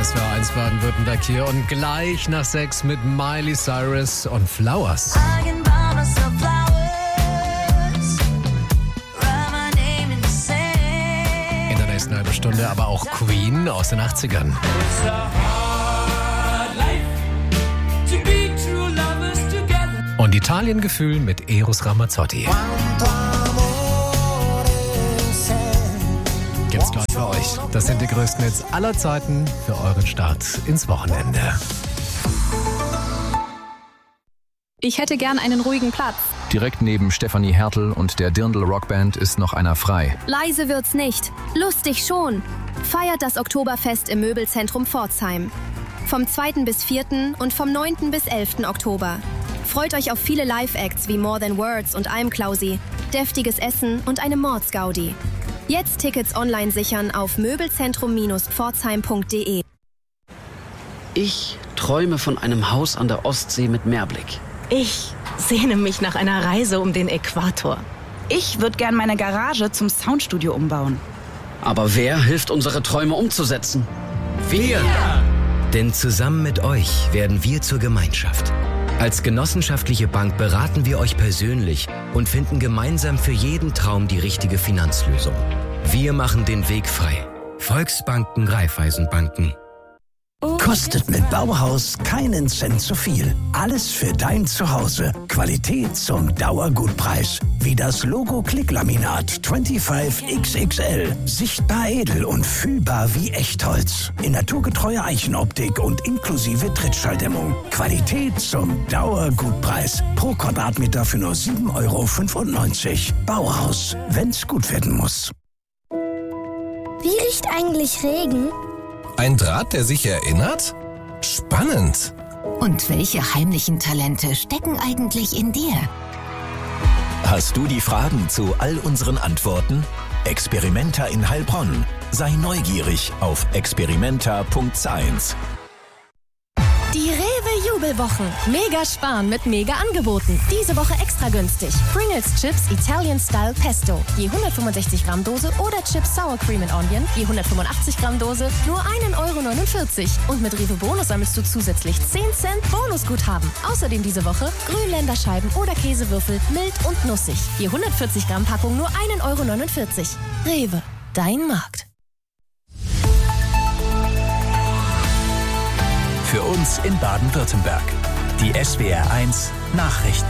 SWR 1 Baden-Württemberg hier und gleich nach 6 mit Miley Cyrus und Flowers. In der nächsten halben Stunde aber auch Queen aus den 80ern. Und Italiengefühl mit Eros Ramazzotti. Gibt's gleich für euch. Das sind die größten Hits aller Zeiten für euren Start ins Wochenende. Ich hätte gern einen ruhigen Platz. Direkt neben Stefanie Hertel und der Dirndl Rockband ist noch einer frei. Leise wird's nicht. Lustig schon. Feiert das Oktoberfest im Möbelzentrum Pforzheim. Vom 2. bis 4. und vom 9. bis 11. Oktober. Freut euch auf viele Live-Acts wie More Than Words und Almklausi, deftiges Essen und eine Mordsgaudi. Jetzt Tickets online sichern auf möbelzentrum-pforzheim.de. Ich träume von einem Haus an der Ostsee mit Meerblick. Ich sehne mich nach einer Reise um den Äquator. Ich würde gern meine Garage zum Soundstudio umbauen. Aber wer hilft, unsere Träume umzusetzen? Wir! Denn zusammen mit euch werden wir zur Gemeinschaft. Als genossenschaftliche Bank beraten wir euch persönlich und finden gemeinsam für jeden Traum die richtige Finanzlösung. Wir machen den Weg frei. Volksbanken, Raiffeisenbanken. Kostet mit Bauhaus keinen Cent zu viel. Alles für dein Zuhause. Qualität zum Dauergutpreis. Wie das Logo Klicklaminat 25XXL. Sichtbar edel und fühlbar wie Echtholz. In naturgetreuer Eichenoptik und inklusive Trittschalldämmung. Qualität zum Dauergutpreis. Pro Quadratmeter für nur 7,95 €. Bauhaus, wenn's gut werden muss. Wie riecht eigentlich Regen? Ein Draht, der sich erinnert? Spannend. Und welche heimlichen Talente stecken eigentlich in dir? Hast du die Fragen zu all unseren Antworten? Experimenta in Heilbronn. Sei neugierig auf experimenta.science. Die Rewe-Jubelwochen. Mega sparen mit Mega-Angeboten. Diese Woche extra günstig. Pringles Chips Italian Style Pesto. Je 165 Gramm Dose oder Chips Sour Cream and Onion. Je 185 Gramm Dose. Nur 1,49 €. Und mit Rewe Bonus sammelst du zusätzlich 10 Cent Bonusguthaben. Außerdem diese Woche Grünländerscheiben oder Käsewürfel mild und nussig. Je 140 Gramm Packung nur 1,49 €. Rewe, dein Markt. Für uns in Baden-Württemberg. Die SWR 1 Nachrichten.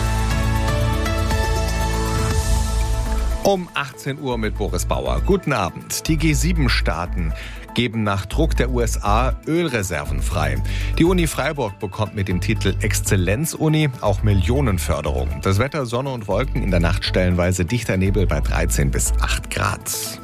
Um 18 Uhr mit Boris Bauer. Guten Abend. Die G7-Staaten geben nach Druck der USA Ölreserven frei. Die Uni Freiburg bekommt mit dem Titel Exzellenzuni auch Millionenförderung. Das Wetter, Sonne und Wolken, in der Nacht stellenweise dichter Nebel bei 13 bis 8 Grad.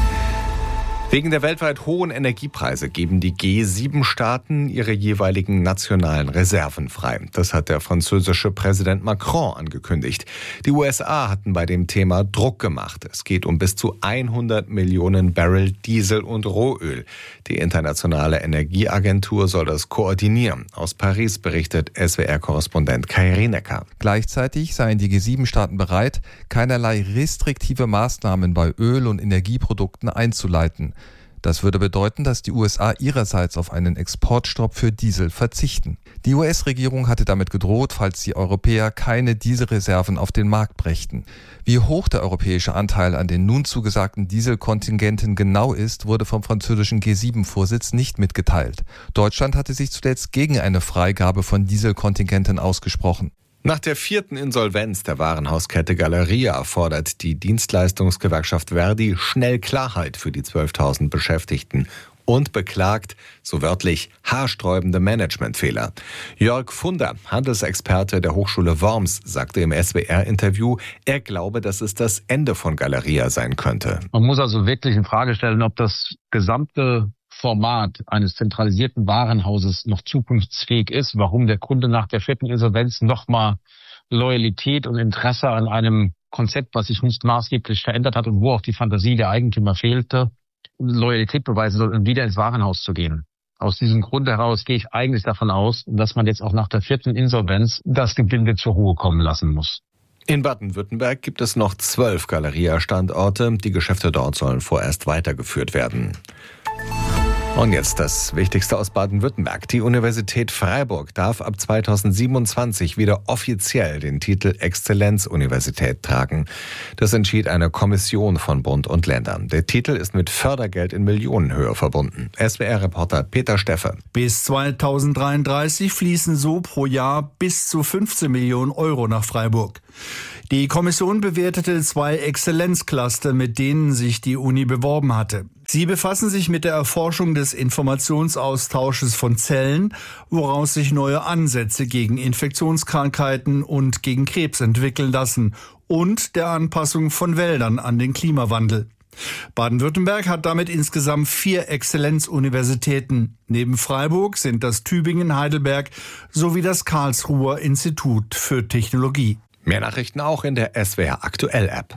Wegen der weltweit hohen Energiepreise geben die G7-Staaten ihre jeweiligen nationalen Reserven frei. Das hat der französische Präsident Macron angekündigt. Die USA hatten bei dem Thema Druck gemacht. Es geht um bis zu 100 Millionen Barrel Diesel und Rohöl. Die Internationale Energieagentur soll das koordinieren. Aus Paris berichtet SWR-Korrespondent Kai Rienecker. Gleichzeitig seien die G7-Staaten bereit, keinerlei restriktive Maßnahmen bei Öl- und Energieprodukten einzuleiten. Das würde bedeuten, dass die USA ihrerseits auf einen Exportstopp für Diesel verzichten. Die US-Regierung hatte damit gedroht, falls die Europäer keine Dieselreserven auf den Markt brächten. Wie hoch der europäische Anteil an den nun zugesagten Dieselkontingenten genau ist, wurde vom französischen G7-Vorsitz nicht mitgeteilt. Deutschland hatte sich zuletzt gegen eine Freigabe von Dieselkontingenten ausgesprochen. Nach der 4. Insolvenz der Warenhauskette Galeria fordert die Dienstleistungsgewerkschaft Verdi schnell Klarheit für die 12.000 Beschäftigten und beklagt, so wörtlich, haarsträubende Managementfehler. Jörg Funder, Handelsexperte der Hochschule Worms, sagte im SWR-Interview, er glaube, dass es das Ende von Galeria sein könnte. Man muss also wirklich in Frage stellen, ob das gesamte Format eines zentralisierten Warenhauses noch zukunftsfähig ist, warum der Kunde nach der 4. Insolvenz nochmal Loyalität und Interesse an einem Konzept, was sich nicht maßgeblich verändert hat und wo auch die Fantasie der Eigentümer fehlte, Loyalität beweisen soll, um wieder ins Warenhaus zu gehen. Aus diesem Grund heraus gehe ich eigentlich davon aus, dass man jetzt auch nach der 4. Insolvenz das Gebinde zur Ruhe kommen lassen muss. In Baden-Württemberg gibt es noch 12 Galeria-Standorte. Die Geschäfte dort sollen vorerst weitergeführt werden. Und jetzt das Wichtigste aus Baden-Württemberg. Die Universität Freiburg darf ab 2027 wieder offiziell den Titel Exzellenzuniversität tragen. Das entschied eine Kommission von Bund und Ländern. Der Titel ist mit Fördergeld in Millionenhöhe verbunden. SWR-Reporter Peter Steffe. Bis 2033 fließen so pro Jahr bis zu 15 Millionen Euro nach Freiburg. Die Kommission bewertete 2 Exzellenzcluster, mit denen sich die Uni beworben hatte. Sie befassen sich mit der Erforschung des Informationsaustausches von Zellen, woraus sich neue Ansätze gegen Infektionskrankheiten und gegen Krebs entwickeln lassen, und der Anpassung von Wäldern an den Klimawandel. Baden-Württemberg hat damit insgesamt 4 Exzellenzuniversitäten. Neben Freiburg sind das Tübingen, Heidelberg sowie das Karlsruher Institut für Technologie. Mehr Nachrichten auch in der SWR Aktuell App.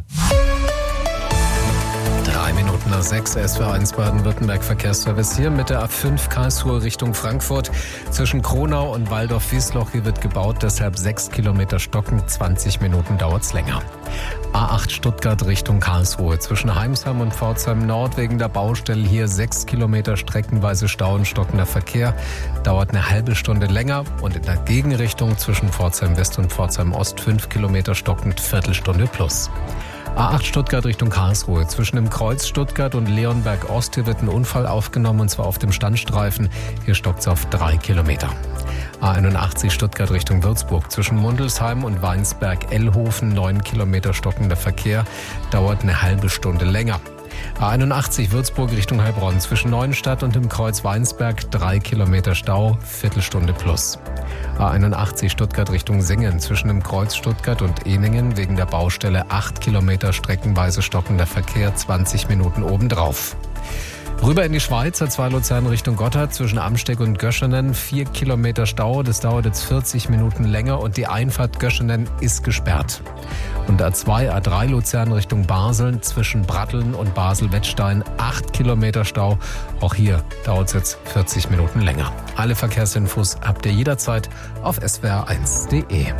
3 Minuten nach 6, SWR1 Baden-Württemberg Verkehrsservice hier mit der A5 Karlsruhe Richtung Frankfurt. Zwischen Kronau und Waldorf-Wiesloch hier wird gebaut, deshalb 6 Kilometer stocken, 20 Minuten dauert's länger. A8 Stuttgart Richtung Karlsruhe. Zwischen Heimsheim und Pforzheim Nord wegen der Baustelle hier 6 Kilometer streckenweise Stau und stockender Verkehr. Dauert eine halbe Stunde länger. Und in der Gegenrichtung zwischen Pforzheim West und Pforzheim Ost 5 Kilometer stockend, Viertelstunde plus. A8 Stuttgart Richtung Karlsruhe. Zwischen dem Kreuz Stuttgart und Leonberg Ost hier wird ein Unfall aufgenommen, und zwar auf dem Standstreifen. Hier stockt's auf 3 Kilometer. A81 Stuttgart Richtung Würzburg. Zwischen Mundelsheim und Weinsberg-Ellhofen 9 Kilometer stockender Verkehr. Dauert eine halbe Stunde länger. A81 Würzburg Richtung Heilbronn. Zwischen Neuenstadt und dem Kreuz Weinsberg 3 Kilometer Stau, Viertelstunde plus. A81 Stuttgart Richtung Singen. Zwischen dem Kreuz Stuttgart und Ehningen wegen der Baustelle 8 Kilometer streckenweise stockender Verkehr, 20 Minuten obendrauf. Rüber in die Schweiz, A2 Luzern Richtung Gotthard, zwischen Amsteg und Göschenen 4 Kilometer Stau. Das dauert jetzt 40 Minuten länger und die Einfahrt Göschenen ist gesperrt. Und A2, A3 Luzern Richtung Basel, zwischen Bratteln und Basel-Wettstein 8 Kilometer Stau. Auch hier dauert es jetzt 40 Minuten länger. Alle Verkehrsinfos habt ihr jederzeit auf swr1.de.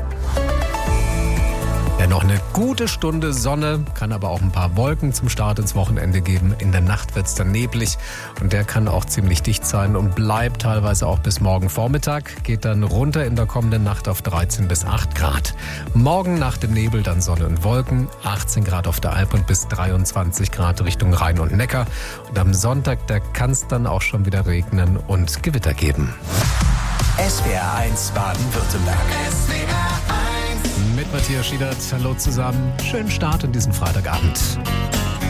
Ja, noch eine gute Stunde Sonne, kann aber auch ein paar Wolken zum Start ins Wochenende geben. In der Nacht wird es dann neblig und der kann auch ziemlich dicht sein und bleibt teilweise auch bis morgen Vormittag. Geht dann runter in der kommenden Nacht auf 13 bis 8 Grad. Morgen nach dem Nebel dann Sonne und Wolken, 18 Grad auf der Alp und bis 23 Grad Richtung Rhein und Neckar. Und am Sonntag, da kann es dann auch schon wieder regnen und Gewitter geben. SWR1 Baden-Württemberg. Mit Matthias Schiedert, hallo zusammen. Schönen Start in diesen Freitagabend.